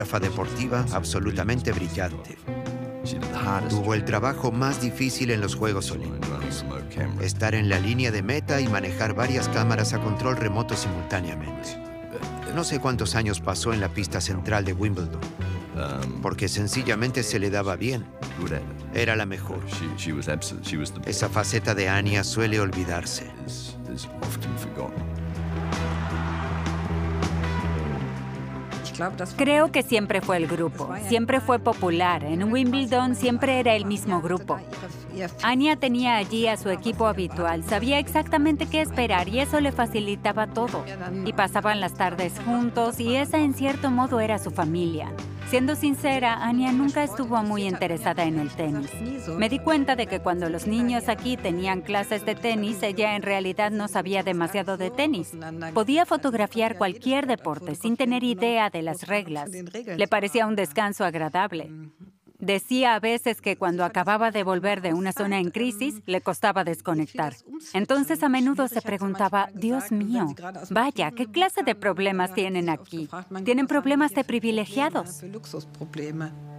deportiva absolutamente brillante. Tuvo el trabajo más difícil en los Juegos Olímpicos. Estar en la línea de meta y manejar varias cámaras a control remoto simultáneamente. No sé cuántos años pasó en la pista central de Wimbledon, porque sencillamente se le daba bien. Era la mejor. Esa faceta de Anya suele olvidarse. Creo que siempre fue el grupo, siempre fue popular. En Wimbledon siempre era el mismo grupo. Anya tenía allí a su equipo habitual, sabía exactamente qué esperar y eso le facilitaba todo. Y pasaban las tardes juntos y esa en cierto modo era su familia. Siendo sincera, Anya nunca estuvo muy interesada en el tenis. Me di cuenta de que cuando los niños aquí tenían clases de tenis, ella en realidad no sabía demasiado de tenis. Podía fotografiar cualquier deporte sin tener idea de las reglas. Le parecía un descanso agradable. Decía a veces que cuando acababa de volver de una zona en crisis, le costaba desconectar. Entonces a menudo se preguntaba, Dios mío, vaya, ¿qué clase de problemas tienen aquí? Tienen problemas de privilegiados.